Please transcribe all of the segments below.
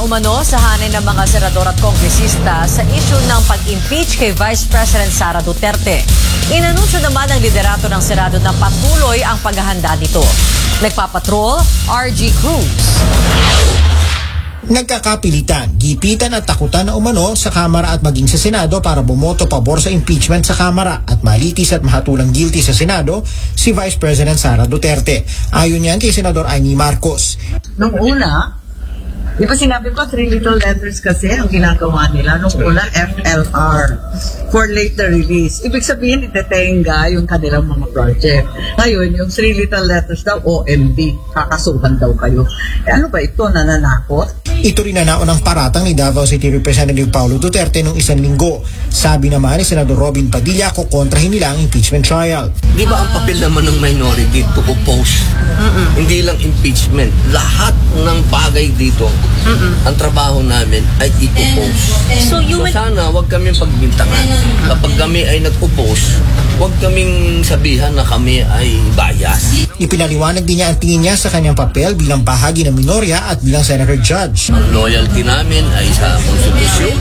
umano sa hanay ng mga senador at kongresista sa issue ng pag-impeach kay Vice President Sara Duterte. Inanunsyo naman ng liderato ng Senado na patuloy ang paghahanda nito. Nagpapatrol, RG Cruz. Nagkakapilitan, gipitan at takutan na umano sa Kamara at maging sa Senado para bumoto pabor sa impeachment sa Kamara at malitis at mahatulang guilty sa Senado si Vice President Sara Duterte. Ayon yan kay Senador Amy Marcos. Nung una, di ba sinabi ko 3 little letters kasi ang ginagawa nila. Nung una, FLR, for later release. Ibig sabihin, itetenga yung kanilang mga project. Ngayon, yung 3 little letters daw, OMB, kakasuhan daw kayo. Ano ba ito, nananakot? Ito rin na naunang paratang ni Davao City Representative Paulo Duterte noong isang linggo. Sabi naman ni Senador Robin Padilla kung kontrahin nila ang impeachment trial. Di ba ang papel naman ng minority to oppose? Hindi lang impeachment. Lahat ng bagay dito, ang trabaho namin ay i-oppose. So sana wag kami pagbintangan. Kapag kami ay nag-oppose, wag kaming sabihan na kami ay bias. Ipinaliwanag din niya ang tingin niya sa kanyang papel bilang bahagi ng minorya at bilang Senator Judge. Ang loyalty namin ay sa konstitusyon.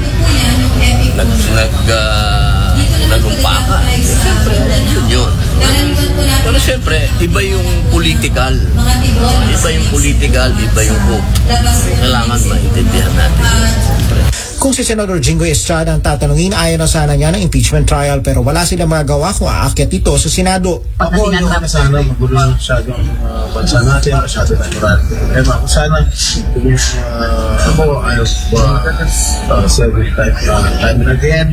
Nagumpa ka. Siyempre, yun. Pero siyempre, iba yung political. Iba yung political, iba yung hope. Kailangan maintindihan natin. Siyempre. Kung si Senador Jinggoy Estrada ang tatanungin, ayaw na sana niya ng impeachment trial pero wala silang magagawa kung aakyat ito sa Senado. Ako yung sana magulo lang masyadong bansa natin, masyado na marami problema. Kung sana, ako ayaw serving time and again,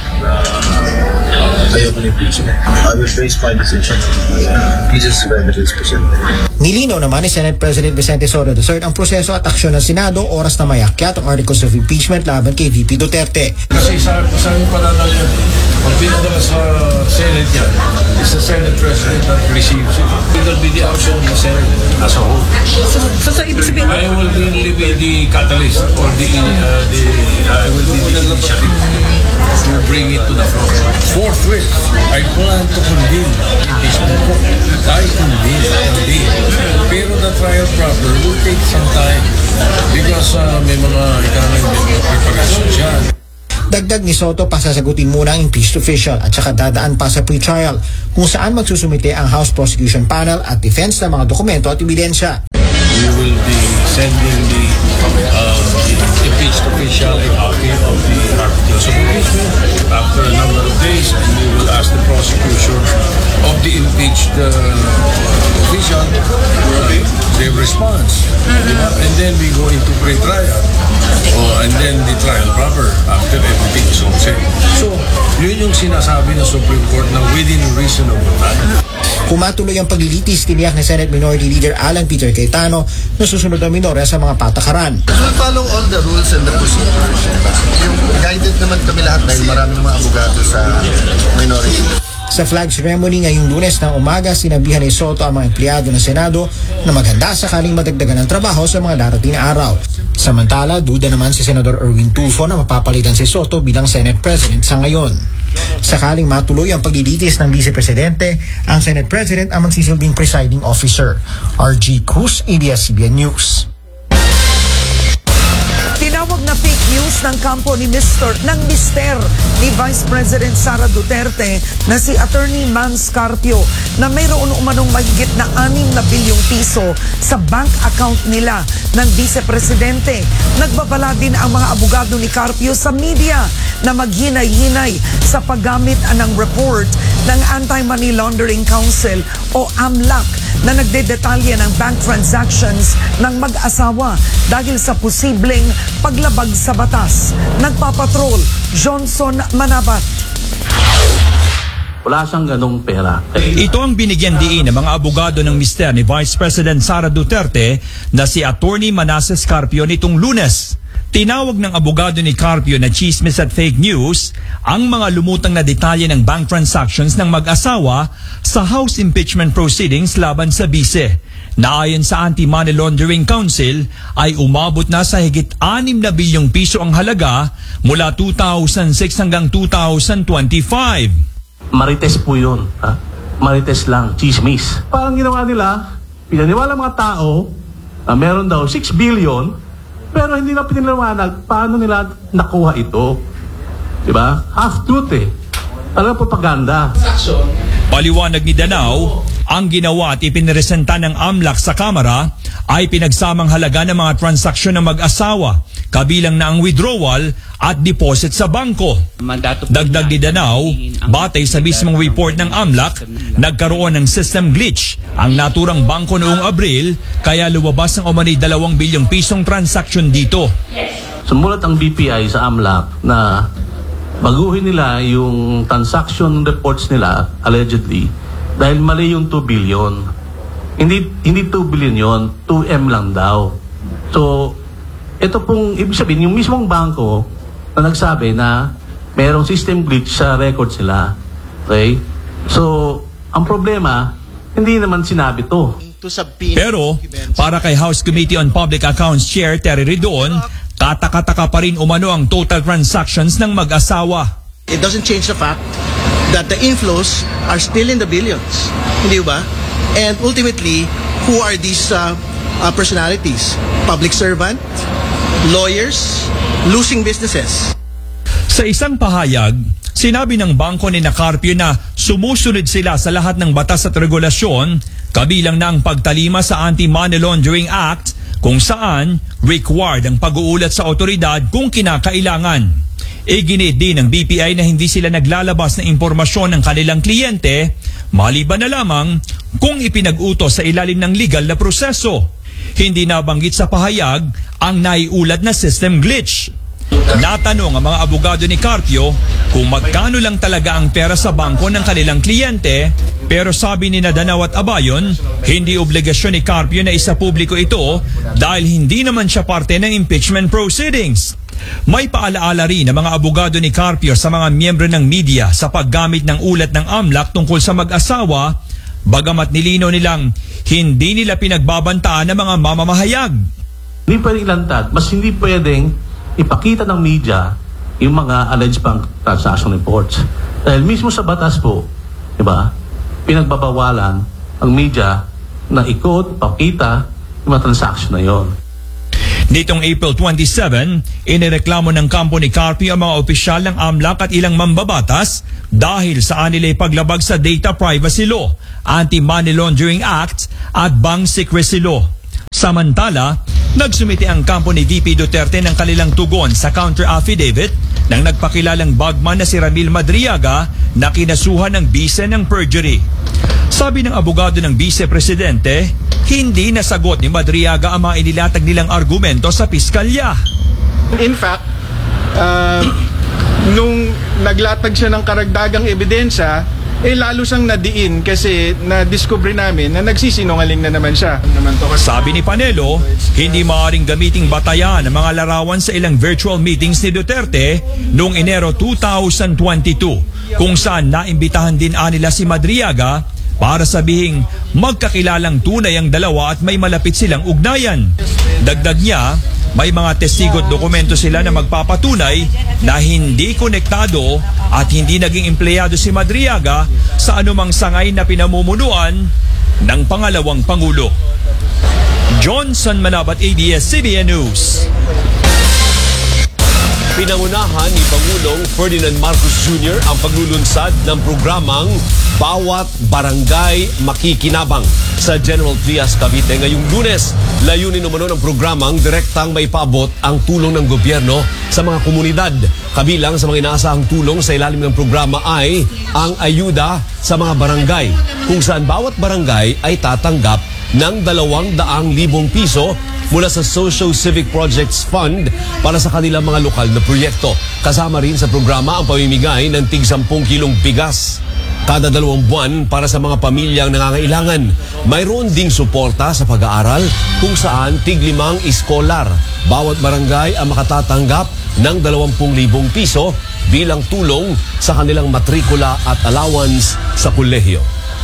ayaw ko ng impeachment. I will face my decision. Jesus remedies presented. Nilinaw naman ni Senate President Vicente Soto III ang proseso at aksyon ng Senado oras na mayakyat ang articles of impeachment laban kay VP Duterte. Kasi sa yung pananaw yan, pag pinadala sa Senate yan, is the Senate President that receives it. It will be the action of the Senate as a whole. So ibig sabihin, I will be the catalyst or I will be the initiative to bring it to the floor. Forthwith, I plan to convene impeachment court. I convene. Pero the trial proper will take some time because may mga preparation dyan. Dagdag ni Soto, pasasagutin muna ang impeached official at saka dadaan pa sa pre-trial kung saan magsusumite ang House Prosecution Panel at defense ng mga dokumento at ebidensya. We will be sending the impeached official a copy of the articles of impeachment after a number of days, and we will ask the prosecution of the impeached official their response. And then we go into pre-trial. And then the trial proper after everything is all set. So, yun yung sinasabi ng Supreme Court na within reasonable time. Kung matuloy ang paglilitis, tiniyak ni Senate Minority Leader Alan Peter Cayetano na susunod ang minorya sa mga patakaran. We follow all the rules and the procedures. Yung guided naman kami lahat dahil maraming mga abogado sa minority. Sa flag ceremony ngayong Lunes ng umaga, sinabihan ni Soto ang mga empleyado ng Senado na maghanda sakaling madagdagan ng trabaho sa mga darating na araw. Samantala, duda naman si Senador Erwin Tulfo na mapapalitan si Soto bilang Senate President sa ngayon. Sakaling matuloy ang paglilitis ng Vice Presidente, ang Senate President ang magsisilbing presiding officer. RG Cruz, ABS-CBN News. Tinawag na fake news ng kampo ni Mister ni Vice President Sara Duterte na si Attorney Mans Carpio na mayroon umanong mahigit na 6 na bilyong piso sa bank account nila ng Vice Presidente. Nagbabala din ang mga abogado ni Carpio sa media na maghinay-hinay sa paggamit ng report ng Anti-Money Laundering Council o AMLAC na nagdedetalye ng bank transactions ng mag-asawa dahil sa posibleng paglabag sa batas. Nagpapatrol, Johnson Manabat. Wala siyang ganong pera. Ito ang binigyan diin ng mga abogado ng mister ni Vice President Sara Duterte na si Attorney Manasseh Carpio nitong Lunes. Tinawag ng abogado ni Carpio na chismis at fake news ang mga lumutang na detalye ng bank transactions ng mag-asawa sa House impeachment proceedings laban sa bise. Na ayon sa Anti-Money Laundering Council ay umabot na sa higit 6 na bilyong piso ang halaga mula 2006 hanggang 2025. Marites po yun. Marites lang, chismis. Parang ginawa nila, pinaniwala mga tao na meron daw 6 billion Pero hindi na piniliwanag paano nila nakuha ito. Diba? Half-truth eh. Talagang propaganda. Paliwanag ni Danao, ang ginawa at ipinresenta ng AMLAC sa Kamara ay pinagsamang halaga ng mga transaksyon ng mag-asawa, kabilang na ang withdrawal at deposit sa bangko. Dagdag ni Danao, batay sa mismong report ng AMLAC, nagkaroon ng system glitch ang naturang bangko noong Abril, kaya lumabas ang umano'y 2 bilyong pisong transaksyon dito. Sumulat ang BPI sa AMLAC na baguhin nila yung transaction reports nila, allegedly, dahil mali yung 2 billion. Hindi 2 billion yon, 2M lang daw. So, ito pong, ibig sabihin, yung mismong bangko na nagsabi na mayroong system glitch sa records nila. Okay? So, ang problema, hindi naman sinabi to. Pero, para kay House Committee on Public Accounts Chair Terry Ridon, kataka-taka pa rin umano ang total transactions ng mag-asawa. It doesn't change the fact that the inflows are still in the billions. Hindi ba? And ultimately, who are these personalities? Public servant, lawyers, losing businesses. Sa isang pahayag, sinabi ng bangko ni Carpio na sumusunod sila sa lahat ng batas at regulasyon, kabilang na ang pagtalima sa Anti-Money Laundering Act, kung saan required ang pag-uulat sa otoridad kung kinakailangan. Iginit din ng BPI na hindi sila naglalabas ng impormasyon ng kanilang kliyente, maliban na lamang kung ipinag-utos sa ilalim ng legal na proseso. Hindi nabanggit sa pahayag ang naiulat na system glitch. Natanong ang mga abogado ni Carpio kung magkano lang talaga ang pera sa bangko ng kanilang kliyente, pero sabi ni Danao at Abayon, hindi obligasyon ni Carpio na isapubliko ito dahil hindi naman siya parte ng impeachment proceedings. May paalaala rin ng mga abogado ni Carpio sa mga miyembro ng media sa paggamit ng ulat ng AMLAC tungkol sa mag-asawa, bagamat nilinaw nilang hindi nila pinagbabantaan ng mga mamamahayag. Hindi pwedeng ilantad, mas hindi pwedeng ipakita ng media yung mga alleged bank transaction reports. Dahil mismo sa batas po, di ba, pinagbabawalan ang media na ikot, pakita yung mga transaction na yon. Nitong April 27, inireklamo ng kampo ni Carpio ang mga opisyal ng AMLAC at ilang mambabatas dahil sa anilay paglabag sa Data Privacy Law, Anti-Money Laundering Act at Bank Secrecy Law. Samantala, nagsumite ang kampo ni VP Duterte ng kanilang tugon sa counter-affidavit ng nagpakilalang bagman na si Ramil Madriaga na kinasuhan ng bise ng perjury. Sabi ng abogado ng vice-presidente, hindi nasagot ni Madriaga ang mga inilatag nilang argumento sa piskalya. In fact, nung naglatag siya ng karagdagang ebidensya, lalo siyang nadiin kasi na-discover namin na nagsisinungaling na naman siya. Sabi ni Panelo, hindi maaaring gamiting batayan ang mga larawan sa ilang virtual meetings ni Duterte noong Enero 2022, kung saan naimbitahan din nila si Madriaga para sabihing magkakilalang tunay ang dalawa at may malapit silang ugnayan. Dagdag niya, may mga testigo at dokumento sila na magpapatunay na hindi konektado at hindi naging empleyado si Madriaga sa anumang sangay na pinamumunuan ng pangalawang Pangulo. Johnson Manabat, ABS-CBN News. Pinangunahan ni Pangulong Ferdinand Marcos Jr. ang paglulunsad ng programang Bawat Barangay Makikinabang sa General Trias, Cavite ngayong Lunes. Layunin umano ng programang direktang maipaabot ang tulong ng gobyerno sa mga komunidad. Kabilang sa mga inaasahang tulong sa ilalim ng programa ay ang ayuda sa mga barangay, kung saan bawat barangay ay tatanggap ng 200,000 piso mula sa Social Civic Projects Fund para sa kanilang mga lokal na proyekto. Kasama rin sa programa ang pamimigay ng tig 10 kilong bigas kada 2 buwan para sa mga pamilyang nangangailangan. Mayroon ding suporta sa pag-aaral kung saan tig 5 iskolar. Bawat barangay ang makatatanggap ng 20,000 piso bilang tulong sa kanilang matrikula at allowance sa kolehiyo.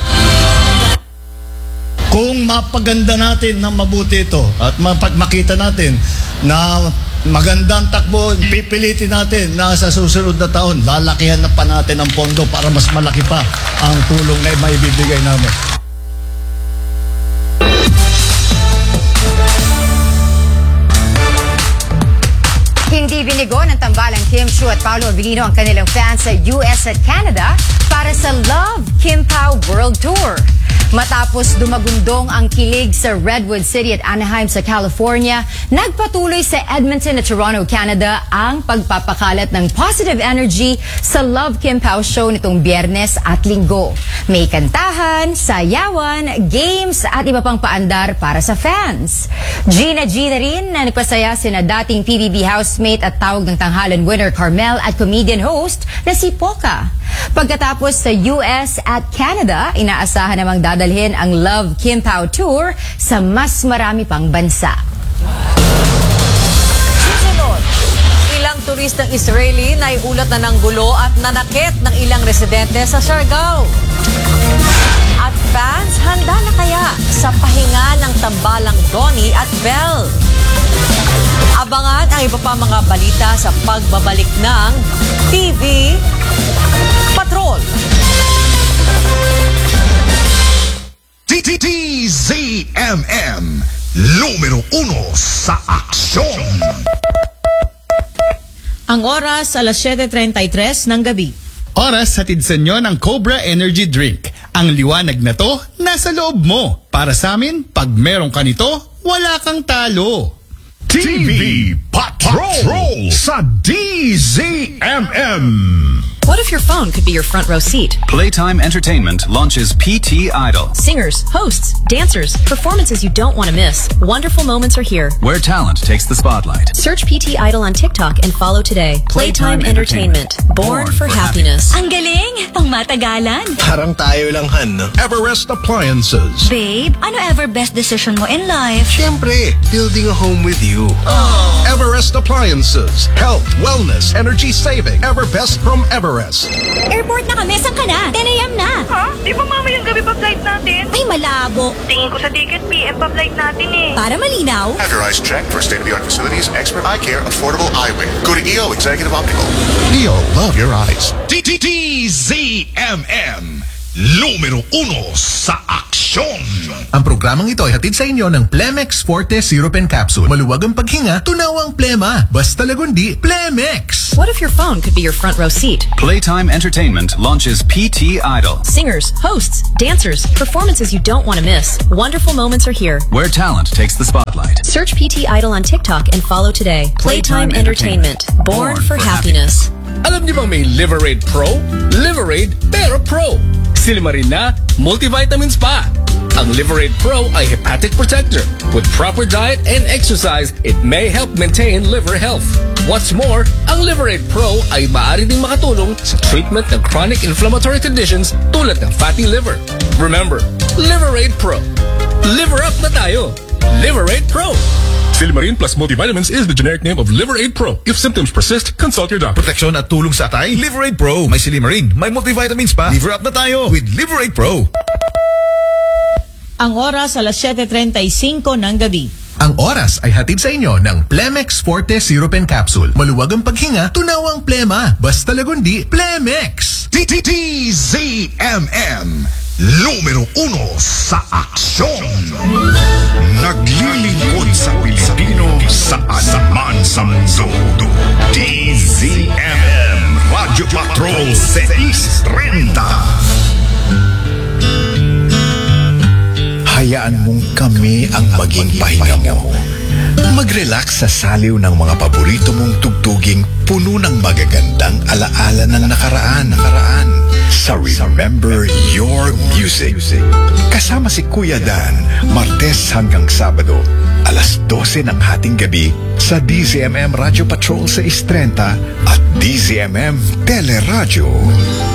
Kung mapaganda natin ng mabuti ito at makita natin na magandang takbo, pipilitin natin na sa susunod na taon, lalakihan na pa natin ang pondo para mas malaki pa ang tulong na maibibigay namin. Hindi binigo ng tambalang Kim Chiu at Paolo Avellino ang kanilang fans sa US at Canada para sa Love Kim Pao World Tour. Matapos dumagundong ang kilig sa Redwood City at Anaheim sa California, nagpatuloy sa Edmonton at Toronto, Canada ang pagpapakalat ng positive energy sa Love Kim Pao show nitong Biyernes at Linggo. May kantahan, sayawan, games at iba pang paandar para sa fans. Gina rin na nagpasaya sina dating PBB housemate at tawag ng tanghalan winner Carmel at comedian host na si Poca. Pagkatapos sa US at Canada, inaasahan namang dadalhin ang Love Kim Pao Tour sa mas marami pang bansa. Susunod, ilang turistang Israeli na iulat na ng gulo at nanakit ng ilang residente sa Siargao. At fans, handa na kaya sa pahinga ng tambalang Donnie at Belle? Abangan ang iba pa mga balita sa pagbabalik ng TV Patrol. DZMM, numero 1 sa aksyon. Ang oras, alas 7:33 ng gabi. Oras hatid sa inyo ng Cobra Energy Drink. Ang liwanag na to, nasa loob mo. Para sa amin, pag meron ka nito, wala kang talo. TV Patrol sa DZMM. What if your phone could be your front row seat? Playtime Entertainment launches PT Idol, Singers, hosts, dancers, performances you don't want to miss. Wonderful moments are here. where talent takes the spotlight. Search PT Idol on TikTok and follow today. Playtime Entertainment. Born for happiness. Ang galing! Pang matagalan. Parang tayo lang, Han. Everest Appliances. Babe, ano ever best decision mo in life? Siyempre, building a home with you. Everest Appliances. Health, wellness, energy saving. Everbest from Everest. Airport na kami. Saan ka na? 10 a.m. na. Ha? Di ba mamayang gabi pa flight natin? Ay, malabo. Tingin ko sa ticket, PM pa flight natin eh. Para malinaw. Authorized check for state-of-the-art facilities, expert eye care, affordable eyewear. Go to EO Executive Optical. EO, love your eyes. DZMM, numero 1 sa aksyon. Ang programang ito ay hatid sa inyo ng Plemex Forte Syrup and Capsule. Maluwag ang paghinga, tunawang plema. Basta lagundi, Plemex. What if your phone could be your front row seat? Playtime Entertainment launches PT Idol, Singers, hosts, dancers, performances you don't want to miss. Wonderful moments are here. where talent takes the spotlight. Search PT Idol on TikTok and follow today. Playtime Entertainment. Born for happiness. Alam niyo bang may Liverade Pro? Liverade pero Pro. Silimarin na, multivitamins pa. Ang Liverade Pro ay hepatic protector. With proper diet and exercise, it may help maintain liver health. What's more, ang Liverade Pro ay maaari ding makatulong sa treatment ng chronic inflammatory conditions tulad ng fatty liver. Remember, Liverade Pro. Liver up na tayo. Liverade Pro. Silimarin plus multivitamins is the generic name of Liverade Pro. If symptoms persist, consult your doctor. Proteksyon at tulong sa atay, Liverade Pro. May Silimarin, may multivitamins pa. Liver up na tayo with Liverade Pro. Ang oras, alas 7:35 ng gabi. Ang oras ay hatid sa inyo ng Plemex Forte Syrup and Capsule. Maluwag ang paghinga, tunawang plema. Basta lagundi, Plemex. DZMM, numero 1 sa aksyon. Naglilingkod sa Pilipino saan-man sa mundo. DZMM, Radyo Patrol 630. Hayaan mong kami ang maging pahinga mo. Mag-relax sa saliw ng mga paborito mong tugtuging puno ng magagandang alaala ng nakaraan. Sa Remember Your Music. Kasama si Kuya Dan, Martes hanggang Sabado, alas 12 ng hating gabi sa DZMM Radio Patrol 630 at DZMM Teleradyo.